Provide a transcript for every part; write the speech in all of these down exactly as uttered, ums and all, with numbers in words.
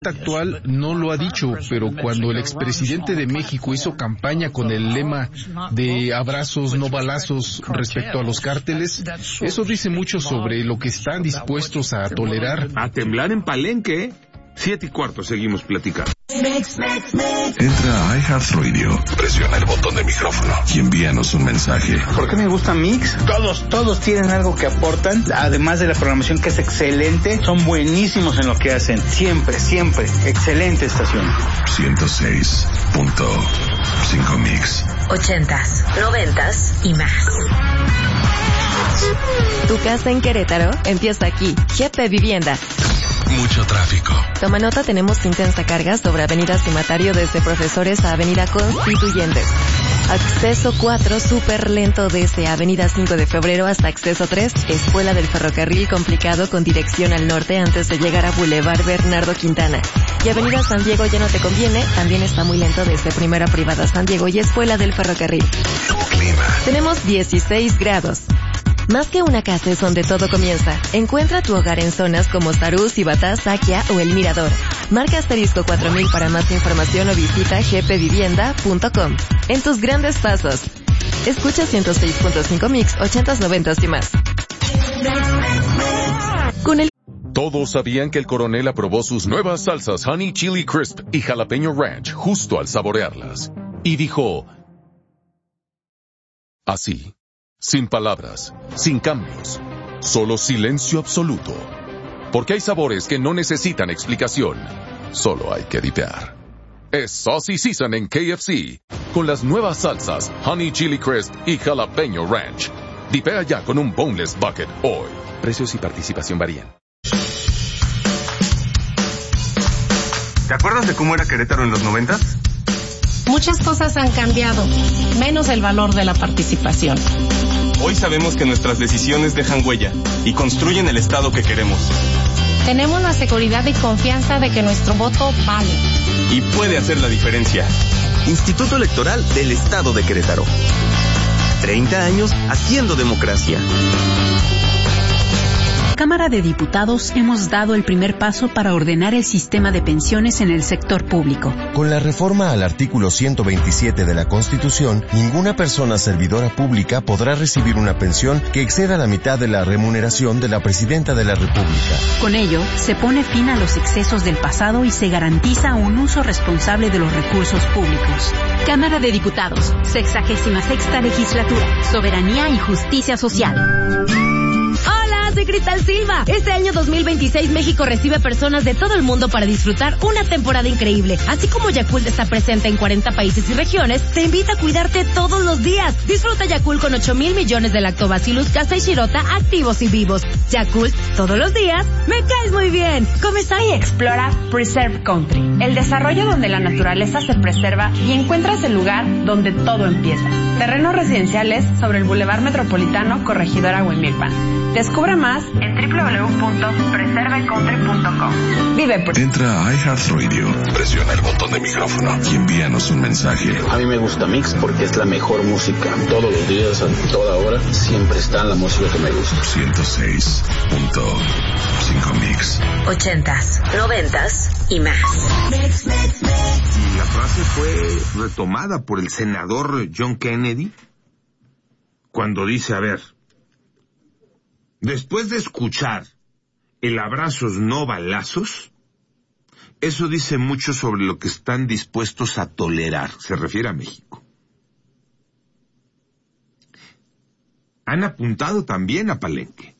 actual no lo ha dicho, pero cuando el expresidente de México hizo campaña con el lema de abrazos, no balazos respecto a los cárteles, eso dice mucho sobre lo que están dispuestos a tolerar. A temblar en Palenque. Siete y cuarto, seguimos platicando. Entra a iHeartRadio, presiona el botón de micrófono y envíanos un mensaje. ¿Por qué me gusta Mix? Todos, todos tienen algo que aportan, además de la programación que es excelente, son buenísimos en lo que hacen. Siempre, siempre, excelente estación. ciento seis punto cinco Mix. Ochentas, noventas y más. Tu casa en Querétaro empieza aquí. G P Vivienda. Mucho tráfico. Toma nota, tenemos intensa carga sobre Avenida Cimatario desde Profesores a Avenida Constituyentes. Acceso cuatro, súper lento desde Avenida cinco de Febrero hasta Acceso tres, Escuela del Ferrocarril complicado con dirección al norte antes de llegar a Boulevard Bernardo Quintana. Y Avenida San Diego ya no te conviene, también está muy lento desde Primera Privada San Diego y Escuela del Ferrocarril. Clima. Tenemos dieciséis grados. Más que una casa es donde todo comienza. Encuentra tu hogar en zonas como Sarú, Cibatá, Saquia o El Mirador. Marca asterisco cuatro mil para más información o visita g p vivienda punto com. En tus grandes pasos. Escucha ciento seis punto cinco Mix, ochentas, noventas y más. Con el... Todos sabían que el coronel aprobó sus nuevas salsas Honey Chili Crisp y Jalapeño Ranch justo al saborearlas. Y dijo... así. Sin palabras, sin cambios, solo silencio absoluto. Porque hay sabores que no necesitan explicación, solo hay que dipear. Es Saucy Season en K F C, con las nuevas salsas Honey Chili Crisp y Jalapeño Ranch. Dipea ya con un Boneless Bucket hoy. Precios y participación varían. ¿Te acuerdas de cómo era Querétaro en los noventas? Muchas cosas han cambiado, menos el valor de la participación. Hoy sabemos que nuestras decisiones dejan huella y construyen el Estado que queremos. Tenemos la seguridad y confianza de que nuestro voto vale. Y puede hacer la diferencia. Instituto Electoral del Estado de Querétaro. treinta años haciendo democracia. Cámara de Diputados hemos dado el primer paso para ordenar el sistema de pensiones en el sector público. Con la reforma al artículo ciento veintisiete de la Constitución, ninguna persona servidora pública podrá recibir una pensión que exceda la mitad de la remuneración de la Presidenta de la República. Con ello, se pone fin a los excesos del pasado y se garantiza un uso responsable de los recursos públicos. Cámara de Diputados, sexagésima sexta legislatura, soberanía y justicia social. Soy Cristal Silva. Este año dos mil veintiséis México recibe personas de todo el mundo para disfrutar una temporada increíble. Así como Yakult está presente en cuarenta países y regiones, te invita a cuidarte todos los días. Disfruta Yakult con ocho mil millones de Lactobacillus casei shirota activos y vivos. Yakult, todos los días, me caes muy bien. Comenzá y explora Preserve Country, el desarrollo donde la naturaleza se preserva y encuentras el lugar donde todo empieza. Terrenos residenciales sobre el Boulevard Metropolitano, Corregidora Huimilpan. Descubre más en doble u doble u doble u punto preserve country punto com. Vive por... Entra a iHeartRadio, presiona el botón de micrófono y envíanos un mensaje. A mí me gusta Mix porque es la mejor música. Todos los días, a toda hora, siempre está la música que me gusta. ciento seis punto cinco Mix. Ochentas, noventas y más. Y la frase fue retomada por el senador John Kennedy cuando dice, a ver, después de escuchar el abrazos no balazos, eso dice mucho sobre lo que están dispuestos a tolerar. Se refiere a México. Han apuntado también a Palenque.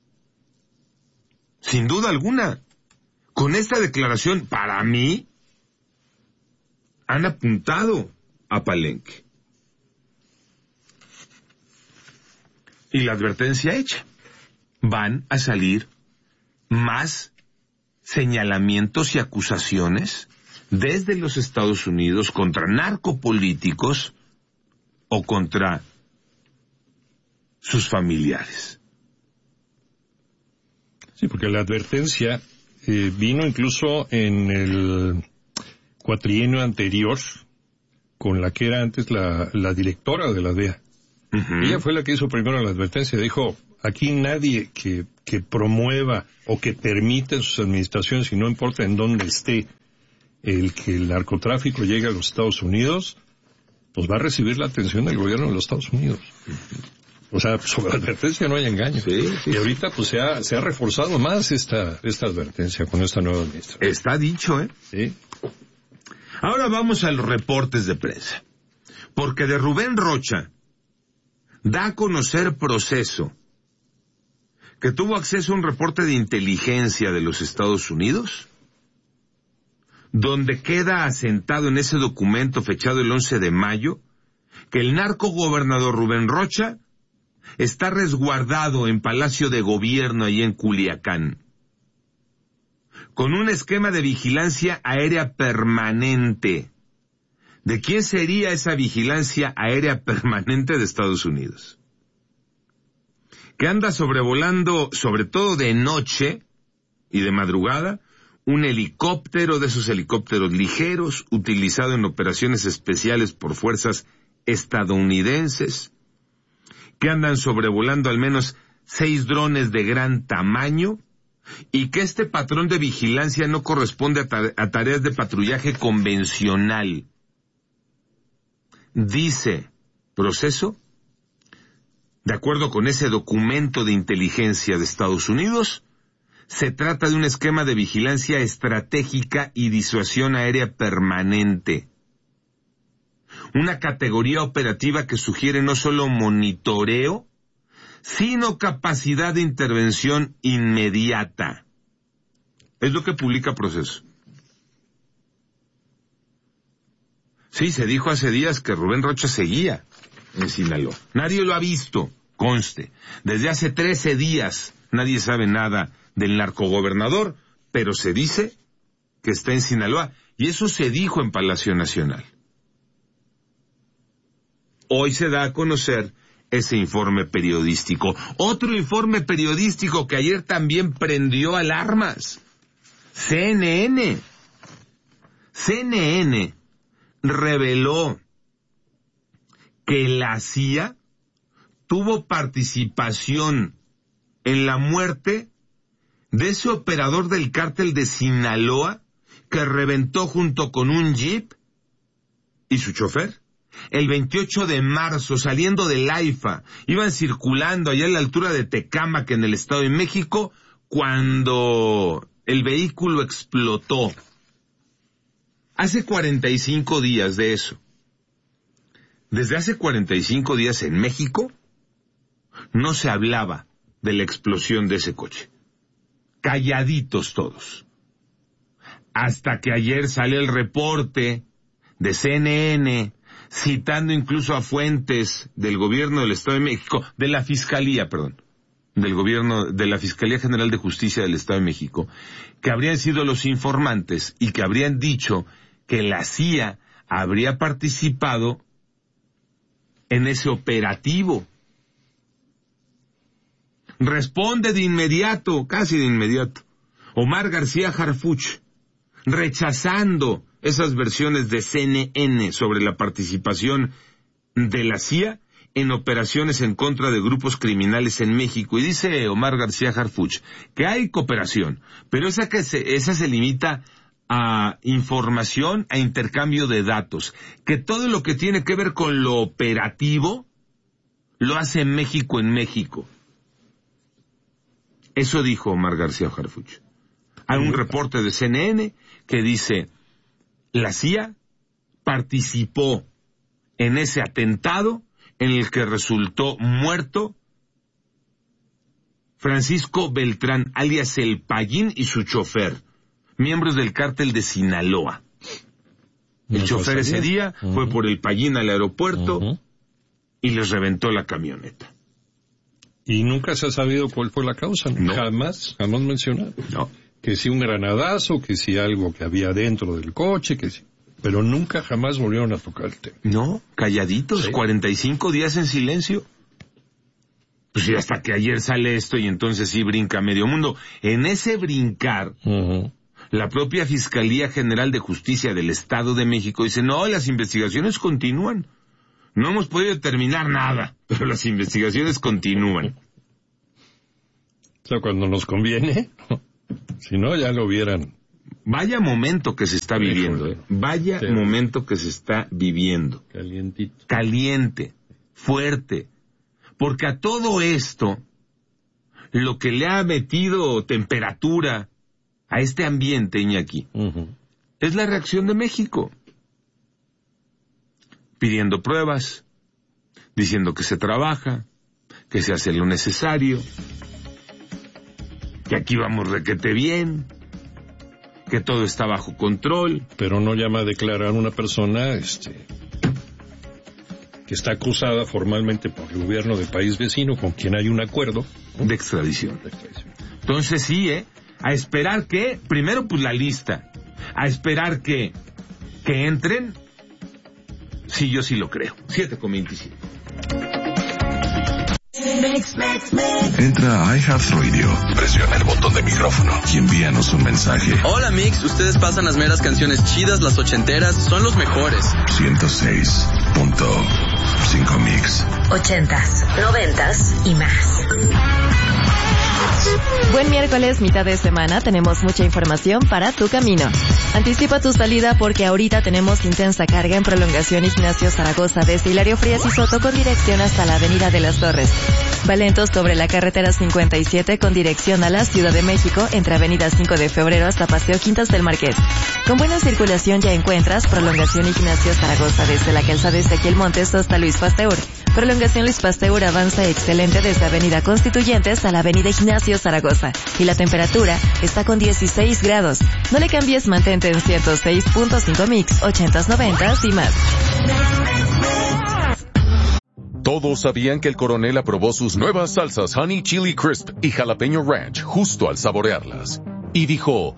Sin duda alguna. Con esta declaración, para mí, han apuntado a Palenque. Y la advertencia hecha. Van a salir más señalamientos y acusaciones desde los Estados Unidos contra narcopolíticos o contra sus familiares. Sí, porque la advertencia eh, vino incluso en el cuatrienio anterior con la que era antes la, la directora de la D E A. Uh-huh. Ella fue la que hizo primero la advertencia, dijo... Aquí nadie que, que promueva o que permita en sus administraciones, y no importa en dónde esté, el que el narcotráfico llegue a los Estados Unidos, pues va a recibir la atención del gobierno de los Estados Unidos. O sea, sobre la advertencia no hay engaño. Sí, sí, y ahorita pues se ha, se ha reforzado más esta, esta advertencia con esta nueva administración. Está dicho, ¿eh? Sí. Ahora vamos a los reportes de prensa. Porque de Rubén Rocha da a conocer Proceso que tuvo acceso a un reporte de inteligencia de los Estados Unidos, donde queda asentado en ese documento fechado el once de mayo, que el narcogobernador Rubén Rocha está resguardado en Palacio de Gobierno ahí en Culiacán, con un esquema de vigilancia aérea permanente. ¿De quién sería esa vigilancia aérea permanente? De Estados Unidos. Que anda sobrevolando, sobre todo de noche y de madrugada, un helicóptero de esos helicópteros ligeros, utilizado en operaciones especiales por fuerzas estadounidenses, que andan sobrevolando al menos seis drones de gran tamaño, y que este patrón de vigilancia no corresponde a, ta- a tareas de patrullaje convencional. Dice Proceso, de acuerdo con ese documento de inteligencia de Estados Unidos, se trata de un esquema de vigilancia estratégica y disuasión aérea permanente. Una categoría operativa que sugiere no solo monitoreo, sino capacidad de intervención inmediata. Es lo que publica Proceso. Sí, se dijo hace días que Rubén Rocha seguía en Sinaloa. Nadie lo ha visto, conste. Desde hace trece días nadie sabe nada del narcogobernador, pero se dice que está en Sinaloa. Y eso se dijo en Palacio Nacional. Hoy se da a conocer ese informe periodístico. Otro informe periodístico que ayer también prendió alarmas. C N N. C N N reveló que la C I A tuvo participación en la muerte de ese operador del cártel de Sinaloa que reventó junto con un jeep y su chofer. El veintiocho de marzo, saliendo del AIFA, iban circulando allá a la altura de Tecámac, en el Estado de México, cuando el vehículo explotó. Hace cuarenta y cinco días de eso. Desde hace cuarenta y cinco días en México no se hablaba de la explosión de ese coche. Calladitos todos. Hasta que ayer sale el reporte de C N N, citando incluso a fuentes del gobierno del Estado de México, de la Fiscalía, perdón, del gobierno, de la Fiscalía General de Justicia del Estado de México, que habrían sido los informantes y que habrían dicho que la C I A habría participado en ese operativo. Responde de inmediato, casi de inmediato, Omar García Harfuch, rechazando esas versiones de C N N sobre la participación de la C I A en operaciones en contra de grupos criminales en México. Y dice Omar García Harfuch que hay cooperación, pero esa, que se, esa se limita a información, a intercambio de datos, que todo lo que tiene que ver con lo operativo lo hace México en México. Eso dijo Omar García Harfuch. Hay un reporte de C N N que dice: la C I A participó en ese atentado en el que resultó muerto Francisco Beltrán, alias El Payín, y su chofer, miembros del cártel de Sinaloa. El chofer ese día uh-huh. fue por El Payín al aeropuerto uh-huh. y les reventó la camioneta. Y nunca se ha sabido cuál fue la causa, ¿no? Jamás, jamás mencionado. No. Que si un granadazo, que si algo que había dentro del coche, que si... Pero nunca jamás volvieron a tocar el tema. No, calladitos, ¿sí? cuarenta y cinco días en silencio. Pues y hasta que ayer sale esto y entonces sí brinca medio mundo. En ese brincar, uh-huh. la propia Fiscalía General de Justicia del Estado de México dice: no, las investigaciones continúan. No hemos podido determinar nada, pero las investigaciones continúan. sea, cuando nos conviene, si no, ya lo hubieran. Vaya momento que se está viviendo, ¿eh? Vaya sí. momento que se está viviendo. Calientito. Caliente, fuerte. Porque a todo esto, lo que le ha metido temperatura a este ambiente, Iñaki, uh-huh. es la reacción de México. Pidiendo pruebas, diciendo que se trabaja, que se hace lo necesario, que aquí vamos requete bien, que todo está bajo control. Pero no llama a declarar una persona este, que está acusada formalmente por el gobierno del país vecino con quien hay un acuerdo, ¿no? de extradición. De extradición. Entonces sí, ¿eh? A esperar que, primero pues la lista, a esperar que, que entren, sí, yo sí lo creo. siete con veintisiete. Entra a iHeartRadio, presiona el botón de micrófono y envíanos un mensaje. Hola Mix, ustedes pasan las meras canciones chidas, las ochenteras, son los mejores. ciento seis punto cinco Mix. Ochentas, noventas y más. Buen miércoles, mitad de semana, tenemos mucha información para tu camino. Anticipa tu salida porque ahorita tenemos intensa carga en prolongación Ignacio Zaragoza desde Hilario Frías y Soto con dirección hasta la Avenida de las Torres. Valentos sobre la carretera cincuenta y siete con dirección a la Ciudad de México entre Avenida cinco de febrero hasta Paseo Quintas del Marqués. Con buena circulación ya encuentras prolongación Ignacio Zaragoza desde la calzada Ezequiel Montes hasta Luis Pasteur. Prolongación Luis Pasteur avanza excelente desde Avenida Constituyentes a la Avenida Ignacio Zaragoza. Y la temperatura está con dieciséis grados. No le cambies, mantente en ciento seis punto cinco Mix, ochentas, noventas y más. Todos sabían que el coronel aprobó sus nuevas salsas Honey Chili Crisp y Jalapeño Ranch justo al saborearlas. Y dijo...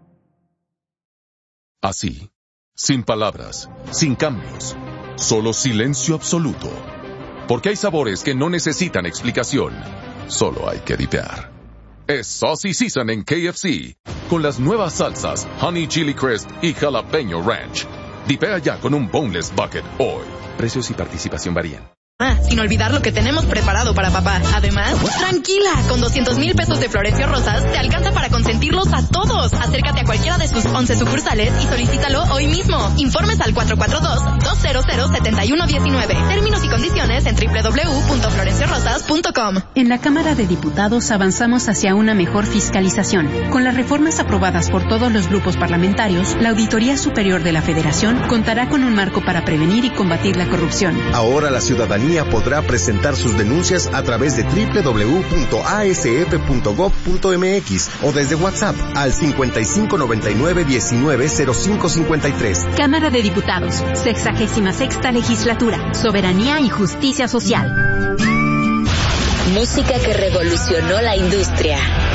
así, sin palabras, sin cambios, solo silencio absoluto. Porque hay sabores que no necesitan explicación, solo hay que dipear. Es Saucy Season en K F C, con las nuevas salsas Honey Chili Crisp y Jalapeño Ranch. Dipea ya con un Boneless Bucket hoy. Precios y participación varían. Ah, sin olvidar lo que tenemos preparado para papá. Además, tranquila, con doscientos mil pesos de Florencio Rosas te alcanza para consentirlos a todos. Acércate a cualquiera de sus once sucursales y solicítalo hoy mismo. Informes al cuatro cuatro dos, dos cero cero, siete uno uno nueve. Términos y condiciones en doble u doble u doble u punto florencio rosas punto com. En la Cámara de Diputados avanzamos hacia una mejor fiscalización. Con las reformas aprobadas por todos los grupos parlamentarios, la Auditoría Superior de la Federación contará con un marco para prevenir y combatir la corrupción. Ahora la ciudadanía podrá presentar sus denuncias a través de doble u doble u doble u punto a s f punto gov punto m x o desde WhatsApp al cincuenta y cinco noventa y nueve diecinueve cero cinco cincuenta y tres. Cámara de Diputados, sexagésima sexta legislatura, soberanía y justicia social. Música que revolucionó la industria.